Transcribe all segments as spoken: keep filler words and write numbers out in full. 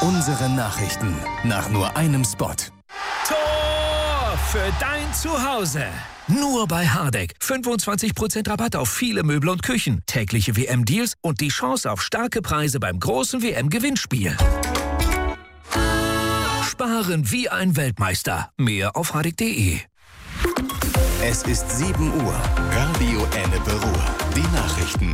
Unsere Nachrichten. Nach nur einem Spot. Tor für dein Zuhause. Nur bei Hardegg. fünfundzwanzig Prozent Rabatt auf viele Möbel und Küchen. Tägliche W M-Deals und die Chance auf starke Preise beim großen W M-Gewinnspiel. Sparen wie ein Weltmeister. Mehr auf hardegg punkt de. Es ist sieben Uhr. Radio Ennepe Ruhr. Die Nachrichten.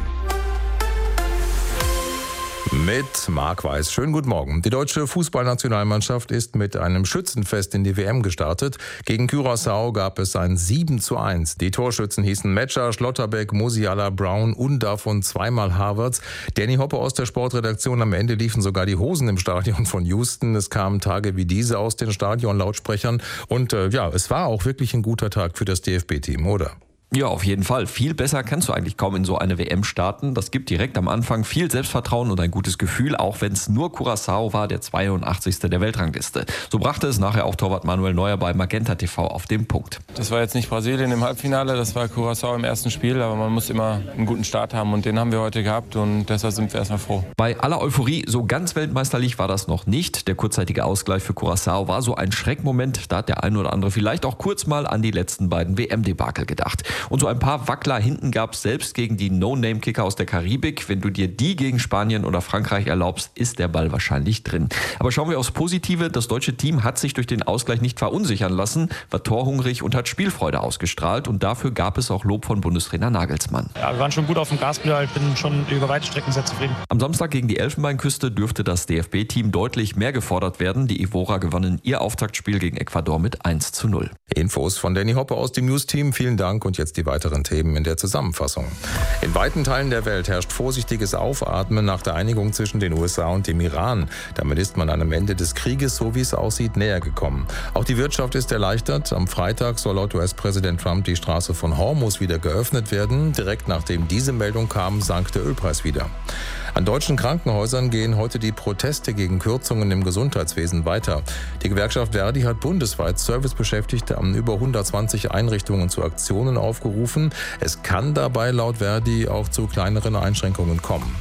Mit Marc Weiß. Schönen guten Morgen. Die deutsche Fußballnationalmannschaft ist mit einem Schützenfest in die W M gestartet. Gegen Curaçao gab es ein sieben zu eins. Die Torschützen hießen Metscher, Schlotterbeck, Musiala, Brown und davon zweimal Havertz. Danny Hoppe aus der Sportredaktion. Am Ende liefen sogar die Hosen im Stadion von Houston. Es kamen Tage wie diese aus den Stadionlautsprechern. Und äh, ja, es war auch wirklich ein guter Tag für das D F B-Team, oder? Ja, auf jeden Fall. Viel besser kannst du eigentlich kaum in so eine W M starten. Das gibt direkt am Anfang viel Selbstvertrauen und ein gutes Gefühl, auch wenn es nur Curaçao war, der zweiundachtzigste der Weltrangliste. So brachte es nachher auch Torwart Manuel Neuer bei Magenta T V auf den Punkt. Das war jetzt nicht Brasilien im Halbfinale, das war Curaçao im ersten Spiel, aber man muss immer einen guten Start haben und den haben wir heute gehabt und deshalb sind wir erstmal froh. Bei aller Euphorie, so ganz weltmeisterlich war das noch nicht. Der kurzzeitige Ausgleich für Curaçao war so ein Schreckmoment. Da hat der ein oder andere vielleicht auch kurz mal an die letzten beiden W M-Debakel gedacht. Und so ein paar Wackler hinten gab es selbst gegen die No-Name-Kicker aus der Karibik. Wenn du dir die gegen Spanien oder Frankreich erlaubst, ist der Ball wahrscheinlich drin. Aber schauen wir aufs Positive. Das deutsche Team hat sich durch den Ausgleich nicht verunsichern lassen, war torhungrig und hat Spielfreude ausgestrahlt. Und dafür gab es auch Lob von Bundestrainer Nagelsmann. Ja, wir waren schon gut auf dem Gaspedal. Ich bin schon über weite Strecken sehr zufrieden. Am Samstag gegen die Elfenbeinküste dürfte das D F B-Team deutlich mehr gefordert werden. Die Evora gewannen ihr Auftaktspiel gegen Ecuador mit eins zu null. Infos von Danny Hoppe aus dem News-Team. Vielen Dank und jetzt die weiteren Themen in der Zusammenfassung. In weiten Teilen der Welt herrscht vorsichtiges Aufatmen nach der Einigung zwischen den U S A und dem Iran. Damit ist man einem Ende des Krieges, so wie es aussieht, näher gekommen. Auch die Wirtschaft ist erleichtert. Am Freitag soll laut U S-Präsident Trump die Straße von Hormuz wieder geöffnet werden. Direkt nachdem diese Meldung kam, sank der Ölpreis wieder. An deutschen Krankenhäusern gehen heute die Proteste gegen Kürzungen im Gesundheitswesen weiter. Die Gewerkschaft Verdi hat bundesweit Servicebeschäftigte an über hundertzwanzig Einrichtungen zu Aktionen aufgerufen. Es kann dabei laut Verdi auch zu kleineren Einschränkungen kommen.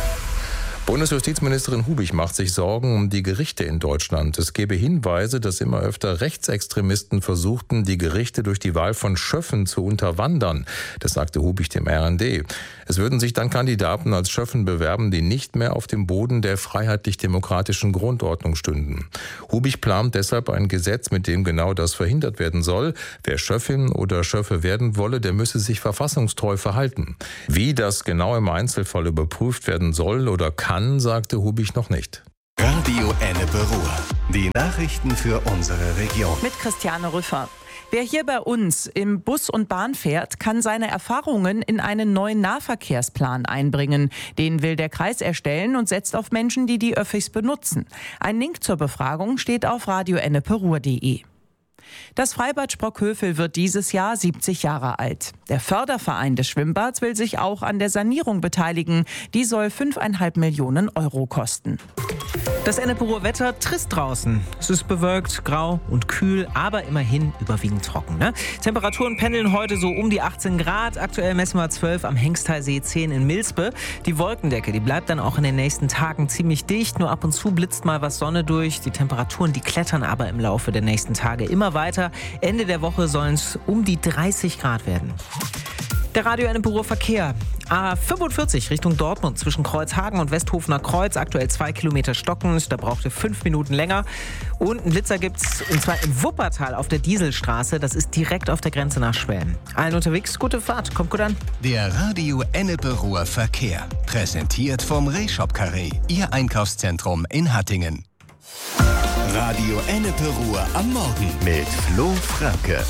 Bundesjustizministerin Hubich macht sich Sorgen um die Gerichte in Deutschland. Es gebe Hinweise, dass immer öfter Rechtsextremisten versuchten, die Gerichte durch die Wahl von Schöffen zu unterwandern. Das sagte Hubich dem R N D. Es würden sich dann Kandidaten als Schöffen bewerben, die nicht mehr auf dem Boden der freiheitlich-demokratischen Grundordnung stünden. Hubich plant deshalb ein Gesetz, mit dem genau das verhindert werden soll. Wer Schöffin oder Schöffe werden wolle, der müsse sich verfassungstreu verhalten. Wie das genau im Einzelfall überprüft werden soll oder kann, Kann, sagte Hubich noch nicht. Radio Ennepe Ruhr. Die Nachrichten für unsere Region. Mit Christiane Rüffer. Wer hier bei uns im Bus und Bahn fährt, kann seine Erfahrungen in einen neuen Nahverkehrsplan einbringen. Den will der Kreis erstellen und setzt auf Menschen, die die Öffis benutzen. Ein Link zur Befragung steht auf radio ennepe ruhr punkt de. Das Freibad Sprockhövel wird dieses Jahr siebzig Jahre alt. Der Förderverein des Schwimmbads will sich auch an der Sanierung beteiligen. Die soll fünfeinhalb Millionen Euro kosten. Das Ennepe Ruhr Wetter trist draußen. Es ist bewölkt, grau und kühl, aber immerhin überwiegend trocken. Ne? Temperaturen pendeln heute so um die achtzehn Grad. Aktuell messen wir zwölf am Hengsteisee, zehn in Milspe. Die Wolkendecke, die bleibt dann auch in den nächsten Tagen ziemlich dicht. Nur ab und zu blitzt mal was Sonne durch. Die Temperaturen, die klettern aber im Laufe der nächsten Tage immer weiter. Ende der Woche sollen es um die dreißig Grad werden. Der Radio Ennepe Ruhr Verkehr. A fünfundvierzig Richtung Dortmund zwischen Kreuzhagen und Westhofener Kreuz. Aktuell zwei Kilometer stockend. Da braucht ihr fünf Minuten länger. Und einen Blitzer gibt's, und zwar in Wuppertal auf der Dieselstraße. Das ist direkt auf der Grenze nach Schwelm. Allen unterwegs, gute Fahrt. Kommt gut an. Der Radio Ennepe Ruhr Verkehr. Präsentiert vom Rehshop Carré. Ihr Einkaufszentrum in Hattingen. Radio Ennepe Ruhr am Morgen mit Flo Franke.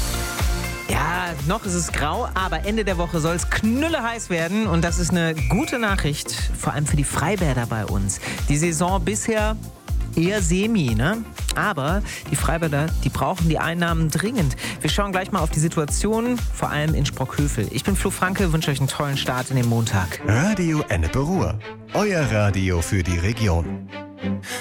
Ja, noch ist es grau, aber Ende der Woche soll es knülleheiß werden. Und das ist eine gute Nachricht, vor allem für die Freibäder bei uns. Die Saison bisher eher semi, ne? Aber die Freibäder, die brauchen die Einnahmen dringend. Wir schauen gleich mal auf die Situation, vor allem in Sprockhövel. Ich bin Flo Franke, wünsche euch einen tollen Start in den Montag. Radio Ennepe Ruhr, euer Radio für die Region.